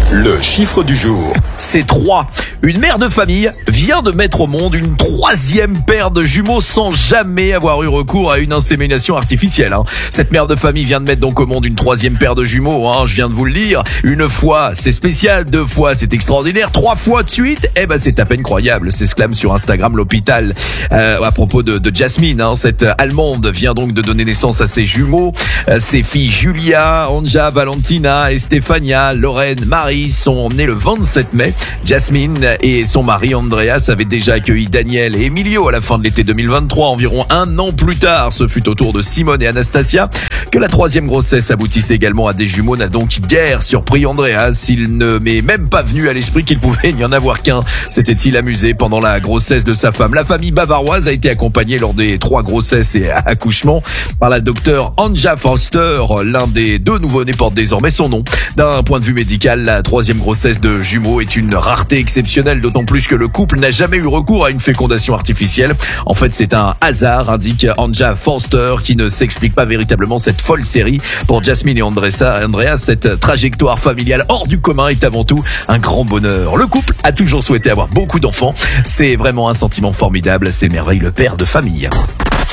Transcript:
Le chiffre du jour. C'est 3. Une mère de famille vient de mettre au monde une troisième paire de jumeaux sans jamais avoir eu recours à une insémination artificielle. Cette mère de famille vient de mettre donc au monde une troisième paire de jumeaux, je viens de vous le dire. Une fois, c'est spécial. 2 fois, c'est extraordinaire. 3 fois de suite, c'est à peine croyable. S'exclame sur Instagram l'hôpital à propos de Jasmine. Cette Allemande vient donc de donner naissance à ses jumeaux. Ses filles Julia, Anja, Valentina et Stefania, Lorraine, Marie sont nées le 27 mai. Jasmine et son mari Andreas avaient déjà accueilli Daniel et Emilio à la fin de l'été 2023. Environ 1 an plus tard, ce fut au tour de Simone et Anastasia que la troisième grossesse aboutissait également à des jumeaux. N'a donc guère surpris Andreas. Il ne m'est même pas venu à l'esprit qu'il pouvait n'y en avoir qu'un. S'était-il amusé pendant la grossesse de sa femme. La famille bavaroise a été accompagnée lors des 3 grossesses et accouchements par la docteure Anja Foster. L'un des 2 nouveau-nés porte désormais son nom. D'un point de vue médical, la troisième grossesse de jumeaux est une rareté exceptionnelle, d'autant plus que le couple n'a jamais eu recours à une fécondation artificielle. En fait, c'est un hasard, indique Anja Foster, qui ne s'explique pas véritablement cette folle série. Pour Jasmine et Andreas, cette trajectoire familiale hors du commun est avant tout un grand bonheur. Le couple a toujours souhaité avoir beaucoup d'enfants. C'est vraiment un sentiment formidable. C'est merveilleux, le père de famille.